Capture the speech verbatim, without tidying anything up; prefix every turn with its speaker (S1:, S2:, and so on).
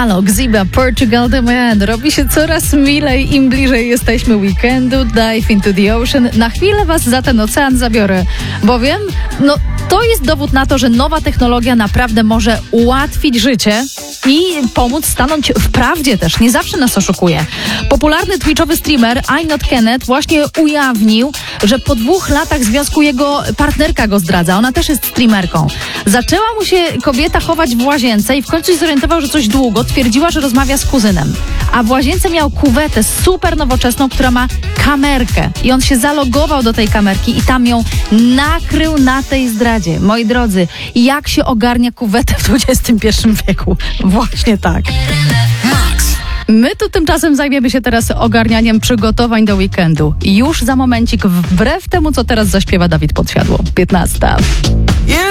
S1: Halo, Gziba, Portugal The Man. Robi się coraz milej, im bliżej jesteśmy weekendu. Dive into the ocean. Na chwilę was za ten ocean zabiorę, bowiem no, to jest dowód na to, że nowa technologia naprawdę może ułatwić życie i pomóc stanąć w prawdzie też. Nie zawsze nas oszukuje. Popularny twitchowy streamer I Not Kenneth właśnie ujawnił, że po dwóch latach związku jego partnerka go zdradza. Ona też jest streamerką. Zaczęła mu się kobieta chować w łazience i w końcu się zorientował, że coś długo. Twierdziła, że rozmawia z kuzynem. A w łazience miał kuwetę super nowoczesną, która ma kamerkę. I on się zalogował do tej kamerki i tam ją nakrył na tej zdradzie. Moi drodzy, jak się ogarnia kuwetę w dwudziestym pierwszym wieku? Właśnie tak. My tu tymczasem zajmiemy się teraz ogarnianiem przygotowań do weekendu. Już za momencik, wbrew temu, co teraz zaśpiewa Dawid Podsiadło. piętnasta.